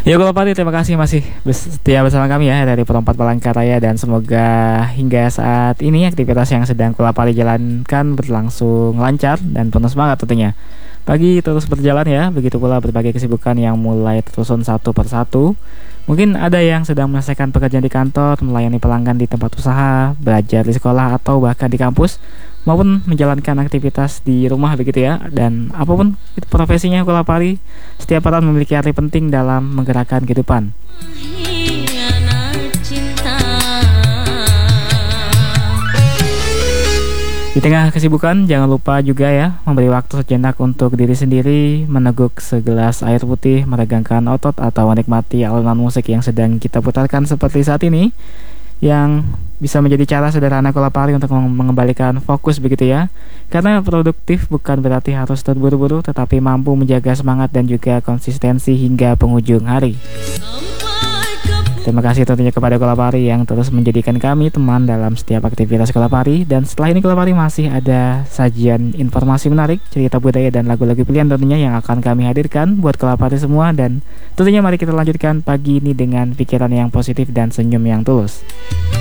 Ya kalau Pati, terima kasih masih setia bersama kami ya dari Perompak Palangkaraya, dan semoga hingga saat ini aktivitas yang sedang Kulapari jalankan berlangsung lancar dan penuh semangat tentunya. Pagi terus berjalan ya, begitu pula berbagai kesibukan yang mulai tersusun satu persatu. Mungkin ada yang sedang menyelesaikan pekerjaan di kantor, melayani pelanggan di tempat usaha, belajar di sekolah atau bahkan di kampus, maupun menjalankan aktivitas di rumah begitu ya. Dan apapun itu profesinya Kulapari, setiap peran memiliki arti penting dalam menggerakkan kehidupan. Di tengah kesibukan, jangan lupa juga ya memberi waktu sejenak untuk diri sendiri, meneguk segelas air putih, meregangkan otot, atau menikmati alunan musik yang sedang kita putarkan seperti saat ini, yang bisa menjadi cara sederhana Kulapari untuk mengembalikan fokus begitu ya. Karena produktif bukan berarti harus terburu-buru, tetapi mampu menjaga semangat dan juga konsistensi hingga penghujung hari. Terima kasih tentunya kepada Kulapari yang terus menjadikan kami teman dalam setiap aktivitas Kulapari. Dan setelah ini Kulapari masih ada sajian informasi menarik, cerita budaya dan lagu-lagu pilihan tentunya yang akan kami hadirkan buat Kulapari semua. Dan tentunya mari kita lanjutkan pagi ini dengan pikiran yang positif dan senyum yang tulus.